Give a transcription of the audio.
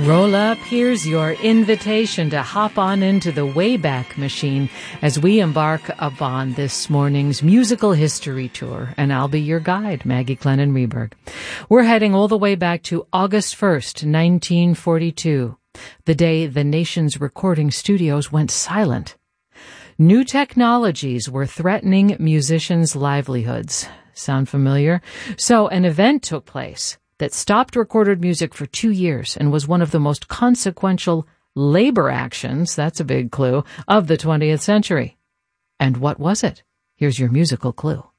Roll up, here's your invitation to hop on into the Wayback Machine as we embark upon this morning's musical history tour, and I'll be your guide, Maggie Clennon Reberg. We're heading all the way back to August 1st, 1942, the day the nation's recording studios went silent. New technologies were threatening musicians' livelihoods. Sound familiar? So an event took place that stopped recorded music for 2 years and was one of the most consequential labor actions, that's a big clue, of the 20th century. And what was it? Here's your musical clue.